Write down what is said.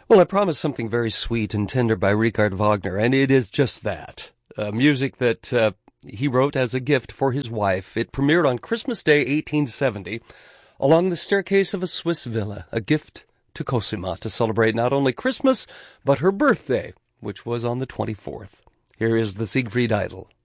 Well, I promised something very sweet and tender by Richard Wagner, and it is just that. Music that he wrote as a gift for his wife. It premiered on Christmas Day, 1870, along the staircase of a Swiss villa, a gift to Cosima to celebrate not only Christmas, but her birthday, which was on the 24th. Here is the Siegfried Idyll.